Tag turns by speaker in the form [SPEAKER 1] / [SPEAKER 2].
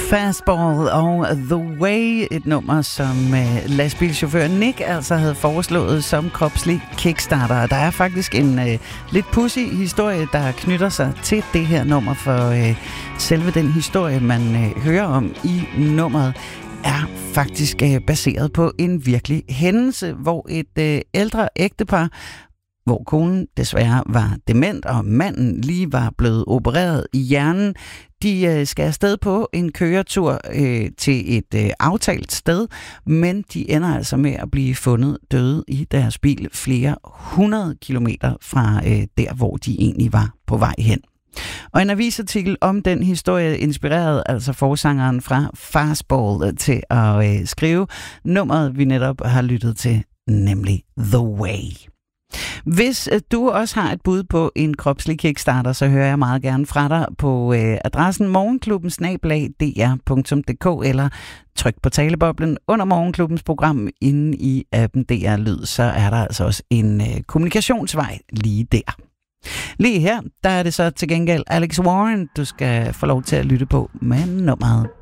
[SPEAKER 1] Fastball og The Way, et nummer, som lastbilchauffør Nick altså havde foreslået som kropslig kickstarter. Der er faktisk en lidt pussy historie, der knytter sig til det her nummer, for selve den historie, man hører om i nummeret, er faktisk baseret på en virkelig hændelse, hvor et ældre ægtepar, hvor konen desværre var dement, og manden lige var blevet opereret i hjernen. De skal afsted på en køretur til et aftalt sted, men de ender altså med at blive fundet døde i deres bil flere 100 kilometer fra der, hvor de egentlig var på vej hen. Og en avisartikel om den historie inspirerede altså forsangeren fra Fastball til at skrive nummeret, vi netop har lyttet til, nemlig The Way. Hvis du også har et bud på en kropslig kickstarter, så hører jeg meget gerne fra dig på adressen morgenklubben@dr.dk eller tryk på taleboblen under Morgenklubbens program inde i appen DR Lyd, så er der altså også en kommunikationsvej lige der. Lige her, der er det så til gengæld Alex Warren, du skal få lov til at lytte på med nummeret